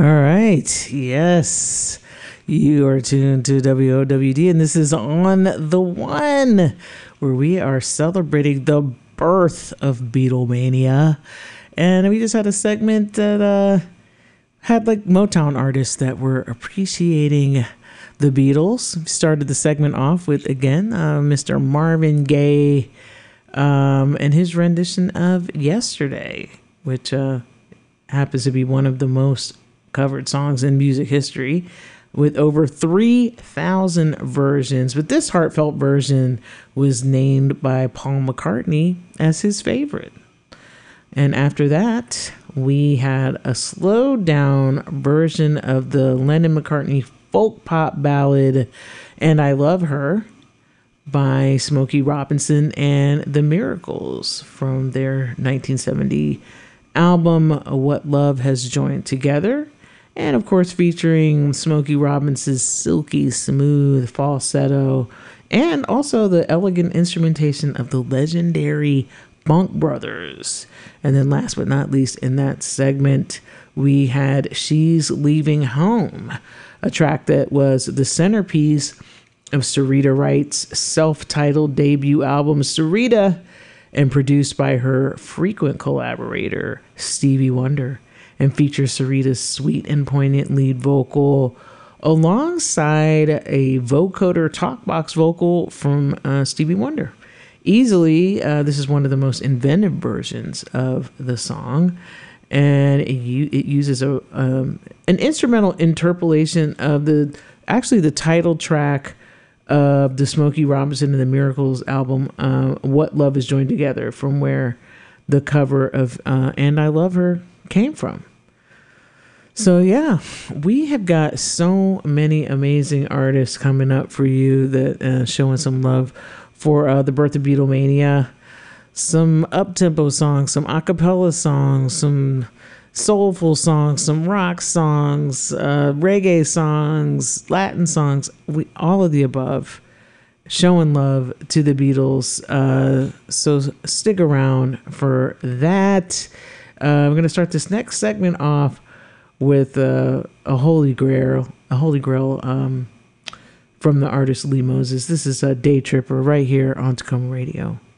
All right. Yes. You are tuned to WOWD, and this is On the One, where we are celebrating the birth of Beatlemania. And we just had a segment that had like Motown artists that were appreciating the Beatles. Started the segment off with, again, Mr. Marvin Gaye and his rendition of Yesterday, which happens to be one of the most covered songs in music history, with over 3,000 versions. But this heartfelt version was named by Paul McCartney as his favorite. And after that, we had a slowed down version of the Lennon-McCartney folk pop ballad And I Love Her by Smokey Robinson and the Miracles from their 1970 album What Love Has Joined Together. And of course, featuring Smokey Robinson's silky smooth falsetto and also the elegant instrumentation of the legendary Funk Brothers. And then last but not least in that segment, we had She's Leaving Home, a track that was the centerpiece of Syreeta Wright's self-titled debut album, Syreeta, and produced by her frequent collaborator, Stevie Wonder, and features Syreeta's sweet and poignant lead vocal alongside a vocoder talkbox vocal from Stevie Wonder. Easily, this is one of the most inventive versions of the song, and it uses an instrumental interpolation of the title track of the Smokey Robinson and the Miracles album, What Love Is Joined Together, from where the cover of And I Love Her came from. So yeah, we have got so many amazing artists coming up for you that showing some love for the birth of Beatlemania. Some up-tempo songs, some a cappella songs, some soulful songs, some rock songs, reggae songs, Latin songs, all of the above, showing love to the Beatles. So stick around for that. We're going to start this next segment off with a holy grail from the artist Lee Moses. This is a Day Tripper right here on Tacoma Radio.